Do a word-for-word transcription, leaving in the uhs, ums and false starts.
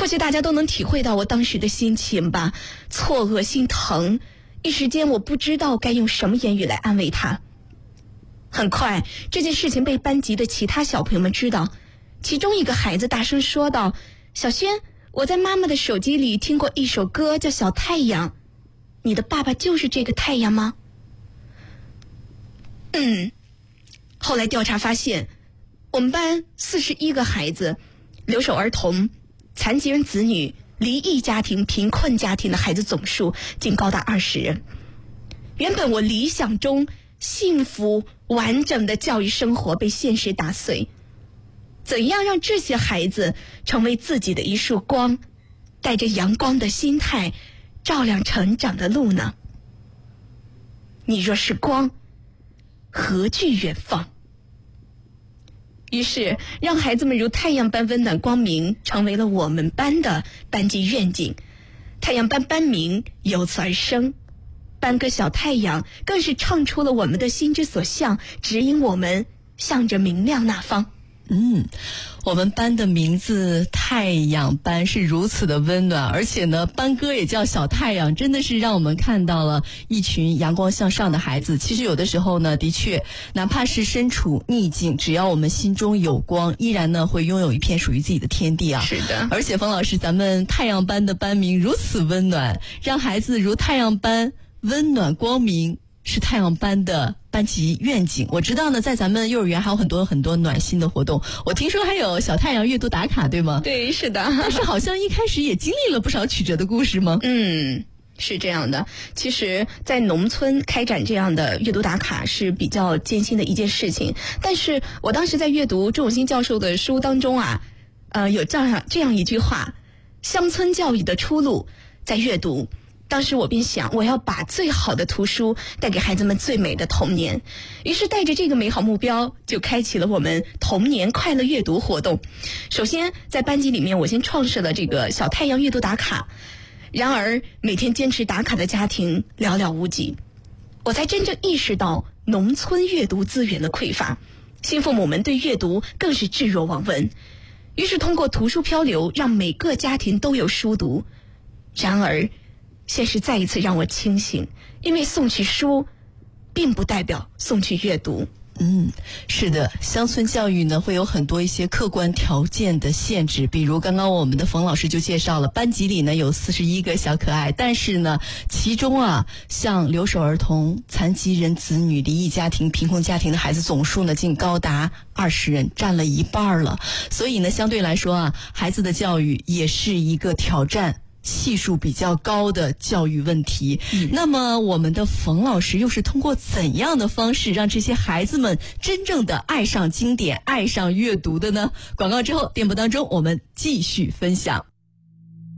或许大家都能体会到我当时的心情吧，错愕心疼，一时间我不知道该用什么言语来安慰他。很快这件事情被班级的其他小朋友们知道，其中一个孩子大声说道：小轩，我在妈妈的手机里听过一首歌叫《小太阳》，你的爸爸就是这个太阳吗？嗯，后来调查发现，我们班四十一个孩子，留守儿童、残疾人子女、离异家庭、贫困家庭的孩子总数竟高达二十人。原本我理想中幸福完整的教育生活被现实打碎，怎样让这些孩子成为自己的一束光，带着阳光的心态照亮成长的路呢？你若是光，何惧远方？于是让孩子们如太阳般温暖光明成为了我们班的班级愿景，太阳班班名由此而生，班歌小太阳更是唱出了我们的心之所向，指引我们向着明亮那方。 嗯，我们班的名字太阳班是如此的温暖，而且呢班歌也叫小太阳，真的是让我们看到了一群阳光向上的孩子。其实有的时候呢，的确哪怕是身处逆境，只要我们心中有光，依然呢会拥有一片属于自己的天地啊。 是的， 而且冯老师，咱们太阳班的班名如此温暖，让孩子如太阳般温暖光明，是太阳班的班级愿景。我知道呢，在咱们幼儿园还有很多很多暖心的活动，我听说还有小太阳阅读打卡，对吗？ 对，是的。 但是好像一开始也经历了不少曲折的故事吗？ 嗯，是这样的。其实在农村开展这样的阅读打卡是比较艰辛的一件事情，但是我当时在阅读周永新教授的书当中啊，呃，有这样这样一句话：乡村教育的出路在阅读。当时我便想，我要把最好的图书带给孩子们最美的童年。于是带着这个美好目标，就开启了我们童年快乐阅读活动。首先在班级里面，我先创设了这个小太阳阅读打卡。然而每天坚持打卡的家庭寥寥无几，我才真正意识到农村阅读资源的匮乏，新父母们对阅读更是置若罔闻。于是通过图书漂流，让每个家庭都有书读。然而现实再一次让我清醒，因为送去书并不代表送去阅读。 嗯，是的，乡村教育呢会有很多一些客观条件的限制，比如刚刚我们的冯老师就介绍了，班级里呢有四十一个小可爱，但是呢其中啊像留守儿童、残疾人子女、离异家庭、贫困家庭的孩子总数呢竟高达二十人，占了一半了。所以呢相对来说啊，孩子的教育也是一个挑战系数比较高的教育问题。嗯、那么我们的冯老师又是通过怎样的方式让这些孩子们真正的爱上经典、爱上阅读的呢？广告之后，电波当中我们继续分享。